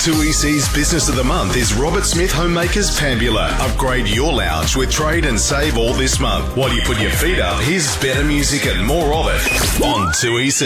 2EC's Business of the Month is Robert Smith Homemakers Pambula. Upgrade your lounge with trade and save all this month. While you put your feet up, here's better music and more of it on 2EC.